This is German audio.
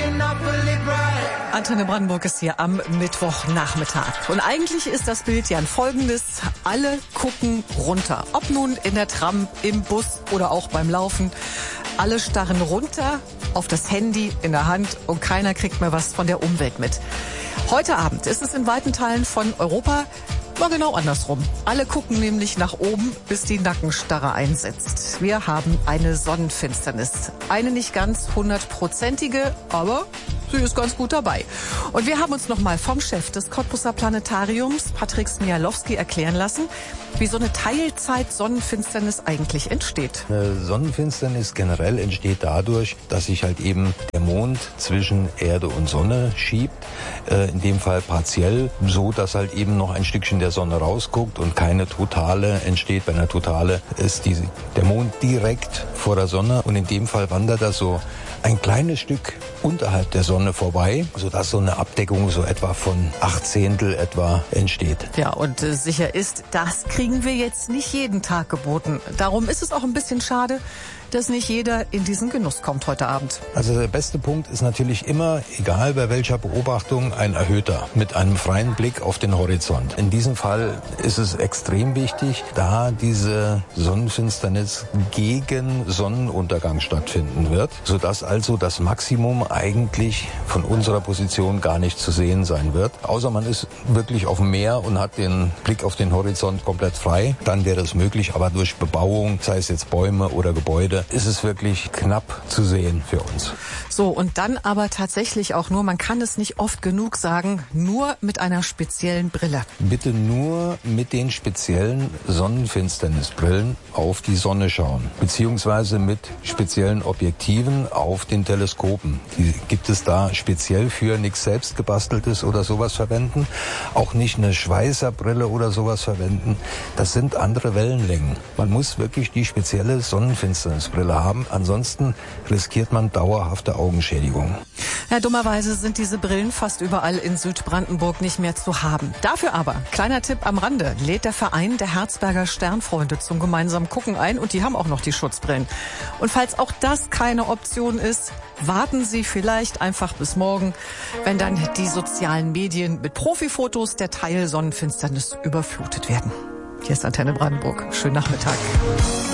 Antenne Brandenburg ist hier am Mittwochnachmittag. Und eigentlich ist das Bild ja ein folgendes. Alle gucken runter. Ob nun in der Tram, im Bus oder auch beim Laufen. Alle starren runter auf das Handy in der Hand und keiner kriegt mehr was von der Umwelt mit. Heute Abend ist es in weiten Teilen von Europa war genau andersrum. Alle gucken nämlich nach oben, bis die Nackenstarre einsetzt. Wir haben eine Sonnenfinsternis. Eine nicht ganz 100%ige, aber sie ist ganz gut dabei. Und wir haben uns nochmal vom Chef des Cottbuser Planetariums, Patrick Smialowski, erklären lassen, wie so eine Teilzeit-Sonnenfinsternis eigentlich entsteht. Eine Sonnenfinsternis generell entsteht dadurch, dass sich halt eben der Mond zwischen Erde und Sonne schiebt. In dem Fall partiell, so dass halt eben noch ein Stückchen der Sonne rausguckt und keine Totale entsteht. Bei einer Totale ist der Mond direkt vor der Sonne und in dem Fall wandert er so ein kleines Stück unterhalb der Sonne vorbei, sodass so eine Abdeckung so etwa von 1/8 etwa entsteht. Ja, und sicher ist, das kriegen wir jetzt nicht jeden Tag geboten. Darum ist es auch ein bisschen schade, dass nicht jeder in diesen Genuss kommt heute Abend. Also der beste Punkt ist natürlich immer, egal bei welcher Beobachtung, ein erhöhter mit einem freien Blick auf den Horizont. In diesem Fall ist es extrem wichtig, da diese Sonnenfinsternis gegen Sonnenuntergang stattfinden wird, sodass also das Maximum eigentlich von unserer Position gar nicht zu sehen sein wird. Außer man ist wirklich auf dem Meer und hat den Blick auf den Horizont komplett frei, dann wäre es möglich, aber durch Bebauung, sei es jetzt Bäume oder Gebäude, ist es wirklich knapp zu sehen für uns. So, und dann aber tatsächlich auch nur, man kann es nicht oft genug sagen, nur mit einer speziellen Brille. Bitte nur mit den speziellen Sonnenfinsternisbrillen auf die Sonne schauen, beziehungsweise mit speziellen Objektiven auf den Teleskopen. Die gibt es da speziell für, nichts selbst gebasteltes oder sowas verwenden, auch nicht eine Schweißerbrille oder sowas verwenden. Das sind andere Wellenlängen. Man muss wirklich die spezielle Sonnenfinsternisbrille haben, ansonsten riskiert man dauerhafte Augenschädigung. Ja, dummerweise sind diese Brillen fast überall in Südbrandenburg nicht mehr zu haben. Dafür aber, kleiner Tipp am Rande, lädt der Verein der Herzberger Sternfreunde zum gemeinsamen Gucken ein und die haben auch noch die Schutzbrillen. Und falls auch das keine Option ist, warten Sie vielleicht einfach bis morgen, wenn dann die sozialen Medien mit Profifotos der Teilsonnenfinsternis überflutet werden. Hier ist Antenne Brandenburg. Schönen Nachmittag.